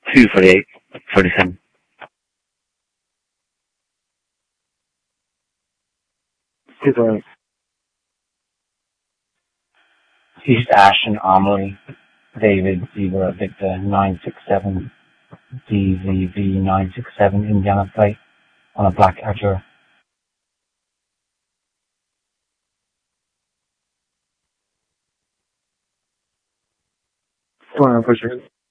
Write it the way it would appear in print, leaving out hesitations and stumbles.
248, 37. Super. East Ashton Armory, David Zebra Victor 967 DZV 967 Indiana plate on a black Acura. Come on, push it.